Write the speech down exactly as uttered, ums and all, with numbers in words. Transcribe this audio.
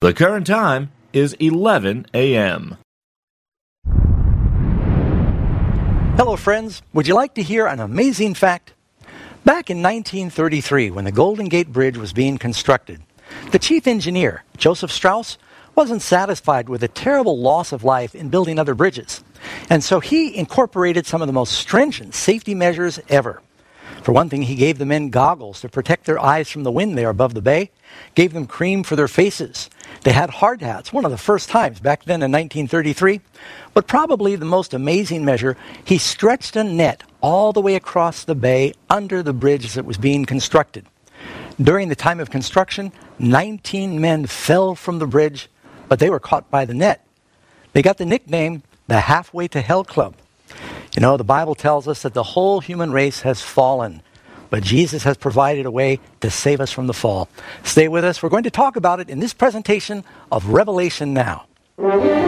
The current time is eleven a.m. Hello, friends. Would you like to hear an amazing fact? Back in nineteen thirty-three, when the Golden Gate Bridge was being constructed, the chief engineer, Joseph Strauss, wasn't satisfied with the terrible loss of life in building other bridges. And so he incorporated some of the most stringent safety measures ever. For one thing, he gave the men goggles to protect their eyes from the wind there above the bay, gave them cream for their faces. They had hard hats, one of the first times back then in nineteen thirty-three. But probably the most amazing measure, he stretched a net all the way across the bay under the bridge that was being constructed. During the time of construction, nineteen men fell from the bridge, but they were caught by the net. They got the nickname the Halfway to Hell Club. You know, the Bible tells us that the whole human race has fallen, but Jesus has provided a way to save us from the fall. Stay with us. We're going to talk about it in this presentation of Revelation Now.